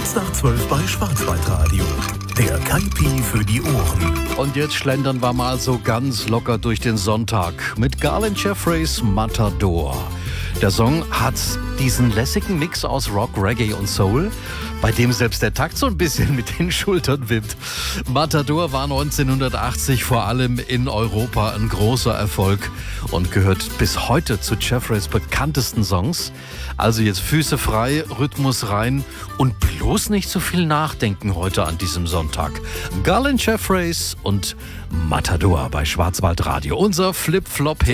Kurz nach 12 bei Schwarzwaldradio. Der Kaipi für die Ohren. Und jetzt schlendern wir mal so ganz locker durch den Sonntag mit Garland Jeffreys Matador. Der Song hat diesen lässigen Mix aus Rock, Reggae und Soul, bei dem selbst der Takt so ein bisschen mit den Schultern wippt. Matador war 1980 vor allem in Europa ein großer Erfolg und gehört bis heute zu Jeffreys bekanntesten Songs. Also jetzt Füße frei, Rhythmus rein und bloß nicht so viel nachdenken heute an diesem Sonntag. Garland Jeffreys und Matador bei Schwarzwaldradio. Unser Flip-Flop